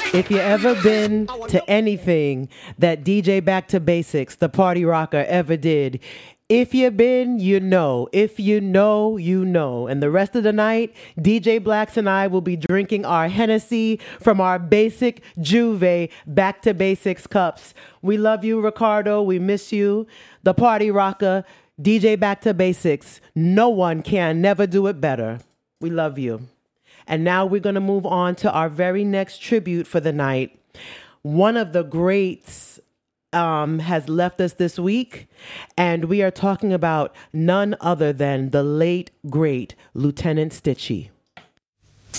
If you ever been to anything that DJ Back to Basics, the party rocker, ever did, if you been, you know. If you know, you know. And the rest of the night, DJ Blacks and I will be drinking our Hennessy from our basic Juve Back to Basics cups. We love you, Ricardo. We miss you. The party rocker, DJ Back to Basics. No one can never do it better. We love you. And now we're going to move on to our very next tribute for the night. One of the greats has left us this week, and we are talking about none other than the late, great Lieutenant Stitchie.